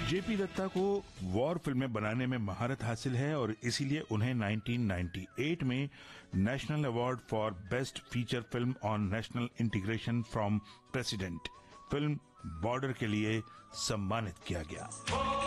JP Dutta को war फिल्में बनाने में महारत हासिल है और इसीलिए उन्हें 1998 में national award for best feature film on national integration from president film border के लिए सम्मानित किया गया।